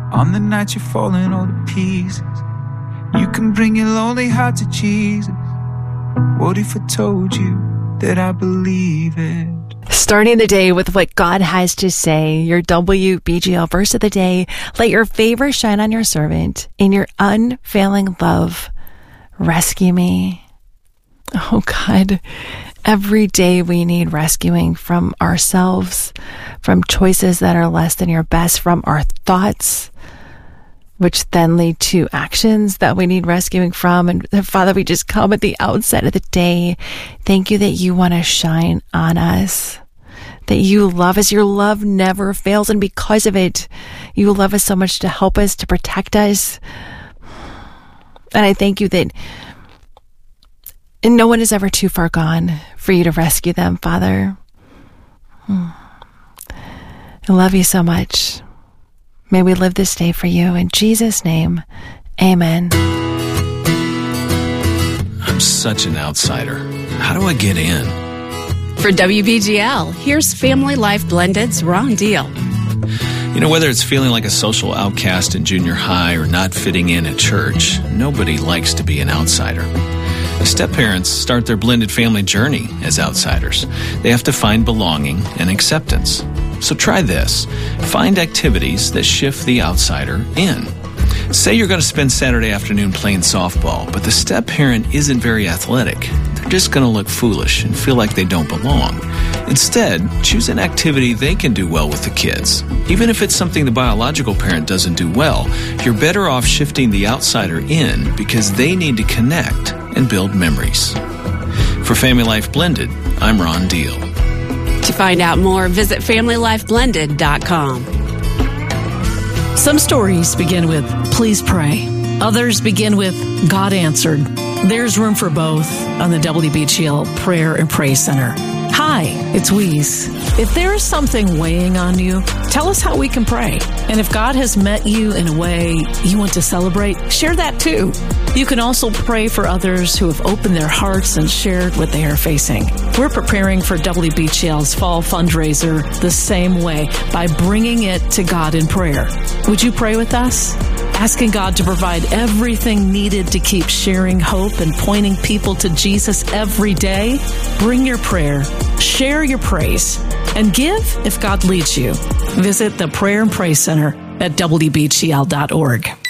On the night you're falling all to pieces, you can bring your lonely heart to Jesus. What if I told you that I believe it? Starting the day with what God has to say, your WBGL verse of the day: let your favor shine on your servant. In your unfailing love, rescue me. Oh God, every day we need rescuing from ourselves, from choices that are less than your best, from our thoughts, which then lead to actions that we need rescuing from. And Father, we just come at the outset of the day. Thank you that you want to shine on us, that you love us. Your love never fails. And because of it, you love us so much to help us, to protect us. And I thank you that no one is ever too far gone for you to rescue them, Father. I love you so much. May we live this day for you. In Jesus' name, amen. I'm such an outsider. How do I get in? For WBGL, here's Family Life Blended's Ron Deal. You know, whether it's feeling like a social outcast in junior high or not fitting in at church, nobody likes to be an outsider. Step-parents start their blended family journey as outsiders. They have to find belonging and acceptance. So try this. Find activities that shift the outsider in. Say you're going to spend Saturday afternoon playing softball, but the step-parent isn't very athletic. They're just going to look foolish and feel like they don't belong. Instead, choose an activity they can do well with the kids. Even if it's something the biological parent doesn't do well, you're better off shifting the outsider in because they need to connect and build memories. For Family Life Blended, I'm Ron Deal. To find out more, visit FamilyLifeBlended.com. Some stories begin with, please pray. Others begin with, God answered. There's room for both on the WBGL Prayer and Praise Center. Hi, it's Wheeze. If there is something weighing on you, tell us how we can pray. And if God has met you in a way you want to celebrate, share that too. You can also pray for others who have opened their hearts and shared what they are facing. We're preparing for WBGL's fall fundraiser the same way, by bringing it to God in prayer. Would you pray with us? Asking God to provide everything needed to keep sharing hope and pointing people to Jesus every day? Bring your prayer, share your praise, and give if God leads you. Visit the Prayer and Praise Center at WBGL.org.